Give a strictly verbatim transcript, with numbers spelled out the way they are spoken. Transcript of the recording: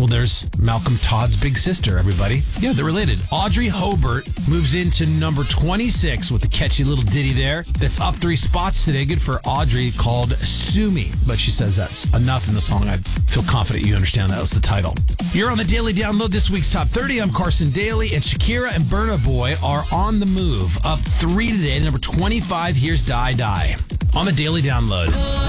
Well, there's Malcolm Todd's big sister, everybody. Yeah, they're related. Audrey Hobart moves into number twenty-six with a catchy little ditty there. That's up three spots today. Good for Audrey, called Sue Me. But she says that's enough in the song. I feel confident you understand that was the title. You're on the Daily Download, this week's Top thirty. I'm Carson Daly, and Shakira and Burna Boy are on the move. Up three today, number twenty-five. Here's Die Die on the Daily Download.